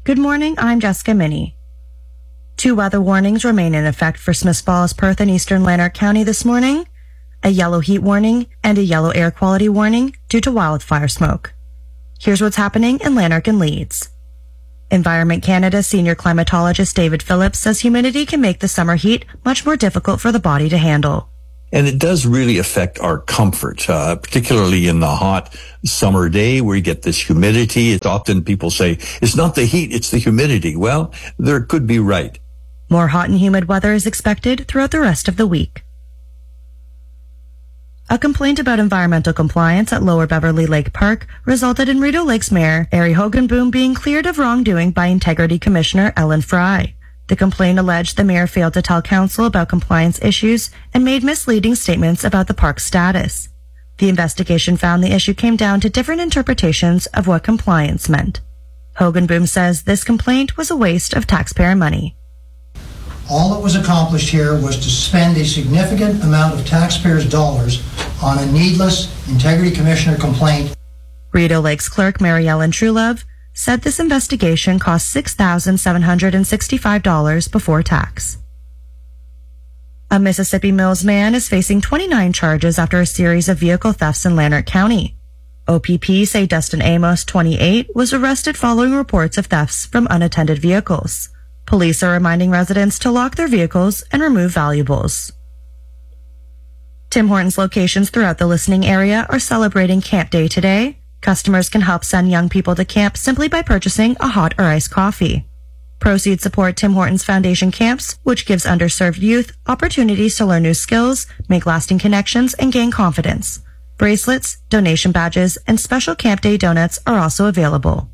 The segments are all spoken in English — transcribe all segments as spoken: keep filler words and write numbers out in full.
Good morning, I'm Jessica Minnie. Two weather warnings remain in effect for Smiths Falls, Perth, and eastern Lanark County this morning. A yellow heat warning and a yellow air quality warning due to wildfire smoke. Here's what's happening in Lanark and Leeds. Environment Canada senior climatologist David Phillips says humidity can make the summer heat much more difficult for the body to handle. And it does really affect our comfort, uh, particularly in the hot summer day where you get this humidity. It's often people say, it's not the heat, it's the humidity. Well, there could be right. More hot and humid weather is expected throughout the rest of the week. A complaint about environmental compliance at Lower Beverly Lake Park resulted in Rideau Lake's Mayor, Ari Hogenboom, being cleared of wrongdoing by Integrity Commissioner Ellen Fry. The complaint alleged the mayor failed to tell council about compliance issues and made misleading statements about the park's status. The investigation found the issue came down to different interpretations of what compliance meant. Hogenboom says this complaint was a waste of taxpayer money. All that was accomplished here was to spend a significant amount of taxpayers' dollars on a needless Integrity Commissioner complaint. Rideau Lake's clerk, Mary Ellen Truelove, said this investigation cost six thousand seven hundred sixty-five dollars before tax. A Mississippi Mills man is facing twenty-nine charges after a series of vehicle thefts in Lanark County. O P P say Dustin Amos, twenty-eight, was arrested following reports of thefts from unattended vehicles. Police are reminding residents to lock their vehicles and remove valuables. Tim Hortons locations throughout the listening area are celebrating Camp Day today. Customers can help send young people to camp simply by purchasing a hot or iced coffee. Proceeds support Tim Hortons Foundation Camps, which gives underserved youth opportunities to learn new skills, make lasting connections, and gain confidence. Bracelets, donation badges, and special Camp Day donuts are also available.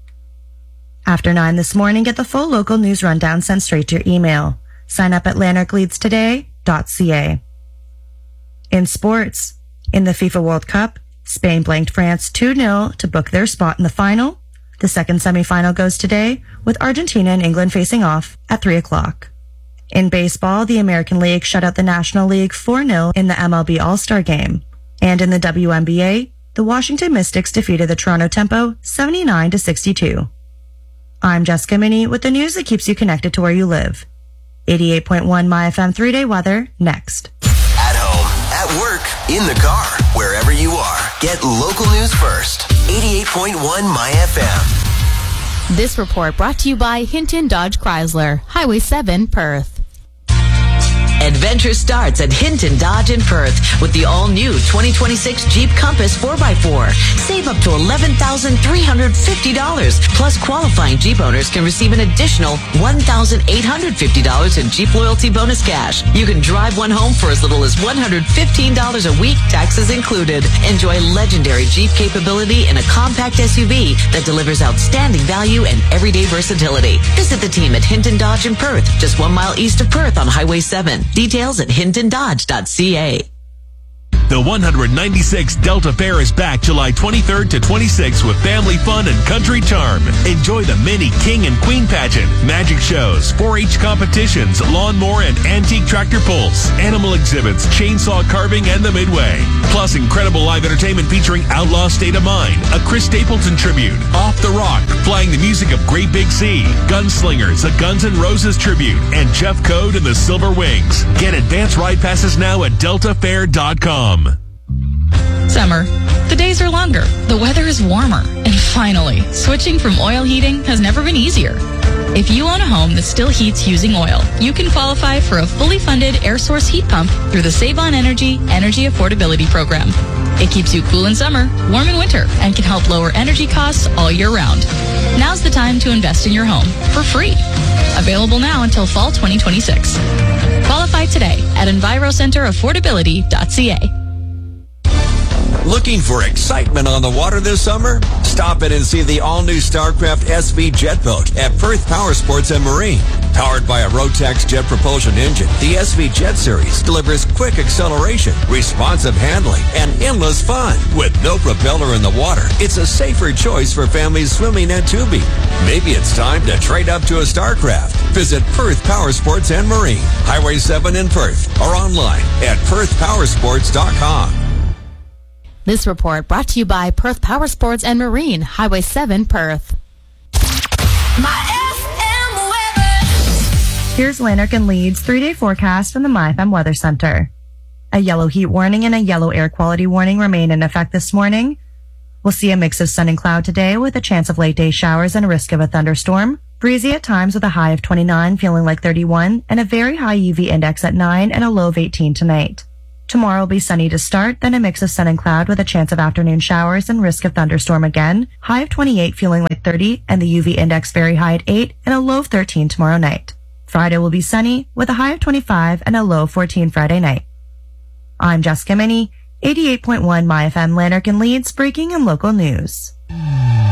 After nine this morning, get the full local news rundown sent straight to your email. Sign up at lanark leads today dot c a. In sports, in the FIFA World Cup, Spain blanked France two nil to book their spot in the final. The second semifinal goes today, with Argentina and England facing off at three o'clock. In baseball, the American League shut out the National League four nil in the M L B All-Star Game. And in the W N B A, the Washington Mystics defeated the Toronto Tempo seventy-nine to sixty-two. I'm Jessica Minnie with the news that keeps you connected to where you live. eighty-eight point one My F M three-day weather next. At home, at work, in the car, wherever you are, get local news first. eighty-eight point one My F M. This report brought to you by Hinton Dodge Chrysler, Highway seven, Perth. Adventure starts at Hinton Dodge in Perth with the all-new twenty twenty-six Jeep Compass four by four. Save up to eleven thousand three hundred fifty dollars. Plus, qualifying Jeep owners can receive an additional one thousand eight hundred fifty dollars in Jeep Loyalty Bonus cash. You can drive one home for as little as one hundred fifteen dollars a week, taxes included. Enjoy legendary Jeep capability in a compact S U V that delivers outstanding value and everyday versatility. Visit the team at Hinton Dodge in Perth, just one mile east of Perth on Highway seven. Details at hinton dodge dot c a. The one hundred ninety-sixth Delta Fair is back July twenty-third to twenty-sixth with family fun and country charm. Enjoy the mini King and Queen pageant, magic shows, four H competitions, lawnmower and antique tractor pulls, animal exhibits, chainsaw carving, and the Midway. Plus incredible live entertainment featuring Outlaw State of Mind, a Chris Stapleton tribute, Off the Rock, playing the music of Great Big Sea, Gunslingers, a Guns N' Roses tribute, and Jeff Code and the Silver Wings. Get advance ride passes now at delta fair dot com. Summer. The days are longer, the weather is warmer, and finally, switching from oil heating has never been easier. If you own a home that still heats using oil, you can qualify for a fully funded air source heat pump through the Save on Energy Energy Affordability Program. It keeps you cool in summer, warm in winter, and can help lower energy costs all year round. Now's the time to invest in your home for free. Available now until fall twenty twenty-six. Qualify today at enviro center affordability dot c a. Looking for excitement on the water this summer? Stop in and see the all-new StarCraft S V jet boat at Perth Power Sports and Marine. Powered by a Rotax jet propulsion engine, the S V Jet Series delivers quick acceleration, responsive handling, and endless fun. With no propeller in the water, it's a safer choice for families swimming and tubing. Maybe it's time to trade up to a StarCraft. Visit Perth Power Sports and Marine, Highway seven in Perth, or online at perth power sports dot com. This report brought to you by Perth Power Sports and Marine, Highway seven, Perth. My Here's Lanark and Leeds three-day forecast from the MyFM Weather Center. A yellow heat warning and a yellow air quality warning remain in effect this morning. We'll see a mix of sun and cloud today with a chance of late day showers and a risk of a thunderstorm. Breezy at times with a high of twenty-nine, feeling like thirty-one, and a very high U V index at nine and a low of eighteen tonight. Tomorrow will be sunny to start, then a mix of sun and cloud with a chance of afternoon showers and risk of thunderstorm again. High of twenty-eight, feeling like thirty, and the U V index very high at eight and a low of thirteen tomorrow night. Friday will be sunny with a high of twenty-five and a low of fourteen Friday night. I'm Jessica Minnie, eighty-eight point one MyFM Lanark and Leeds, breaking and local news.